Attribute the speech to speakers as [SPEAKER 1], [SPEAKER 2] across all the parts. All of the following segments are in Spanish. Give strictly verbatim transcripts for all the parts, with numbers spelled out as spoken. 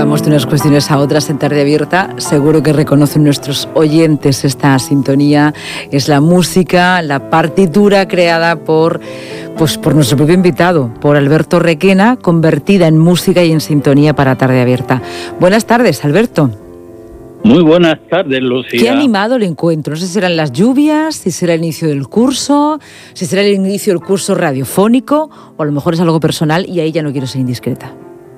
[SPEAKER 1] Vamos de unas cuestiones a otras en Tarde Abierta. Seguro que reconocen nuestros oyentes esta sintonía. Es la música, la partitura creada por, pues, por nuestro propio invitado, por Alberto Requena, convertida en música y en sintonía para Tarde Abierta. Buenas tardes, Alberto.
[SPEAKER 2] Muy buenas tardes, Lucía.
[SPEAKER 1] Qué animado el encuentro. No sé si serán las lluvias, si será el inicio del curso, si será el inicio del curso radiofónico, o a lo mejor es algo personal y ahí ya no quiero ser indiscreta.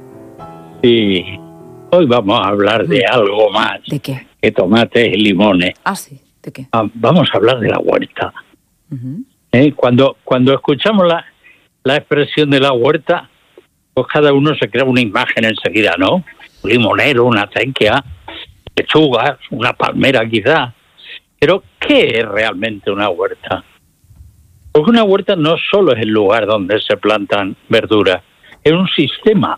[SPEAKER 2] Sí, hoy vamos a hablar de algo más.
[SPEAKER 1] ¿De qué?
[SPEAKER 2] Que tomates y limones.
[SPEAKER 1] Ah, sí, ¿de qué?
[SPEAKER 2] Ah, vamos a hablar de la huerta.
[SPEAKER 1] Uh-huh.
[SPEAKER 2] ¿Eh? Cuando, cuando escuchamos la, la expresión de la huerta, pues cada uno se crea una imagen enseguida, ¿no? Un limonero, una acequia, lechugas, una palmera quizá. Pero, ¿qué es realmente una huerta? Porque una huerta no solo es el lugar donde se plantan verduras, es un sistema.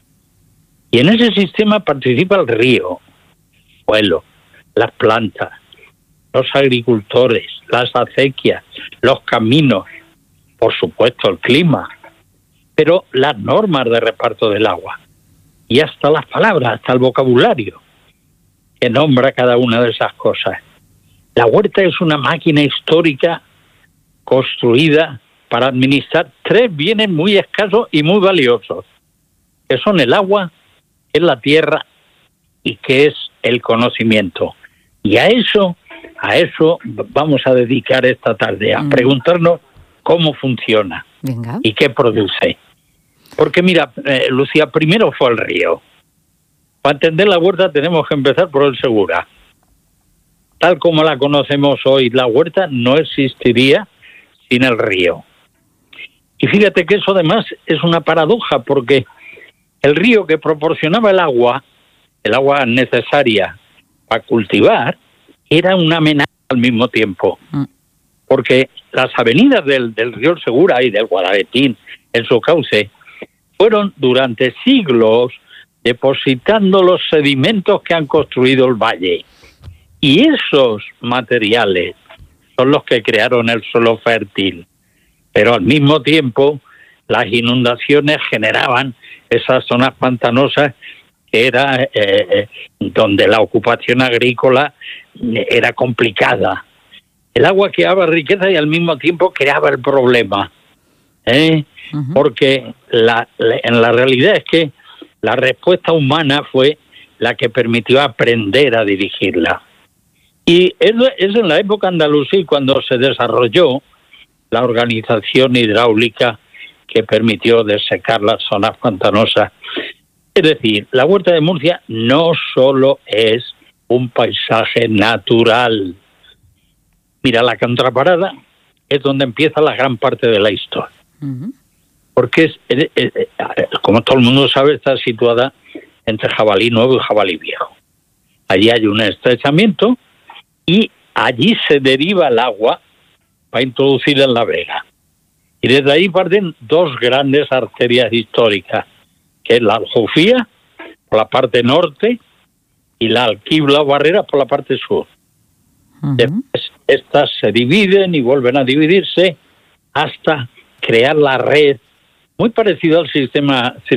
[SPEAKER 2] Y en ese sistema participa el río, el suelo, las plantas, los agricultores, las acequias, los caminos, por supuesto el clima, pero las normas de reparto del agua y hasta las palabras, hasta el vocabulario que nombra cada una de esas cosas. La huerta es una máquina histórica construida para administrar tres bienes muy escasos y muy valiosos, que son el agua, que es la tierra y que es el conocimiento. Y a eso, a eso vamos a dedicar esta tarde, a mm. preguntarnos cómo funciona.
[SPEAKER 1] Venga.
[SPEAKER 2] Y qué produce. Porque mira, eh, Lucía, primero fue el río. Para entender la huerta tenemos que empezar por el Segura. Tal como la conocemos hoy, la huerta no existiría sin el río. Y fíjate que eso además es una paradoja, porque el río que proporcionaba el agua, el agua necesaria para cultivar, era una amenaza al mismo tiempo. Mm. Porque las avenidas del, del río Segura y del Guadaletín, en su cauce, fueron durante siglos depositando los sedimentos que han construido el valle. Y esos materiales son los que crearon el suelo fértil. Pero al mismo tiempo, las inundaciones generaban esas zonas pantanosas que era eh, donde la ocupación agrícola era complicada. El agua creaba riqueza y al mismo tiempo creaba el problema, ¿eh? Uh-huh. Porque la, la, en la realidad es que la respuesta humana fue la que permitió aprender a dirigirla. Y es, es en la época andalusí cuando se desarrolló la organización hidráulica que permitió desecar las zonas pantanosas. Es decir, la huerta de Murcia no solo es un paisaje natural. Mira, la contraparada es donde empieza la gran parte de la historia. Uh-huh. Porque, es, es, es, como todo el mundo sabe, está situada entre Jabalí Nuevo y Jabalí Viejo. Allí hay un estrechamiento y allí se deriva el agua para introducirla en la vega. Y desde ahí parten dos grandes arterias históricas, que es la Aljufía, por la parte norte, y la Alquibla Barrera por la parte sur. Uh-huh. Después, estas se dividen y vuelven a dividirse hasta crear la red, muy parecido al sistema